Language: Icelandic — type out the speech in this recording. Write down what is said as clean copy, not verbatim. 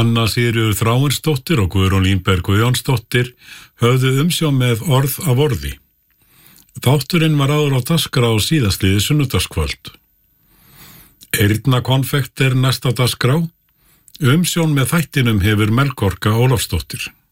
Anna Sigríður Þráinsdóttir og Guðrún Línberg Guðjónsdóttir höfðu umsjón með orð af orði. Þátturinn var áður á dagskrá síðastliðið sunnudagskvöld. Eyrnakonfekt er næst á dagskrá. Umsjón með þættinum hefur Melkorka Ólafsdóttir.